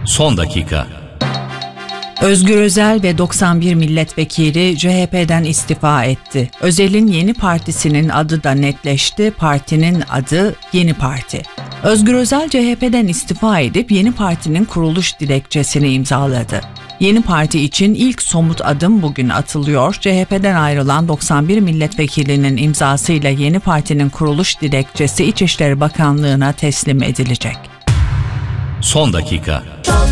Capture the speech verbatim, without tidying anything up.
Son dakika. Özgür Özel ve doksan bir milletvekili C H P'den istifa etti. Özel'in yeni partisinin adı da netleşti. Partinin adı Yeni Parti. Özgür Özel C H P'den istifa edip yeni partinin kuruluş dilekçesini imzaladı. Yeni parti için ilk somut adım bugün atılıyor. C H P'den ayrılan doksan bir milletvekilinin imzasıyla yeni partinin kuruluş dilekçesi İçişleri Bakanlığı'na teslim edilecek. Son dakika.